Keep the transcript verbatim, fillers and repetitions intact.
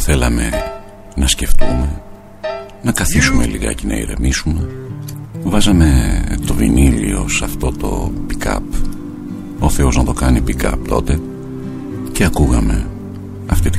θέλαμε να σκεφτούμε, να καθίσουμε λιγάκι, να ηρεμήσουμε, βάζαμε το βινίλιο σε αυτό το pick-up, ο Θεός να το κάνει pick-up τότε, και ακούγαμε αυτή τη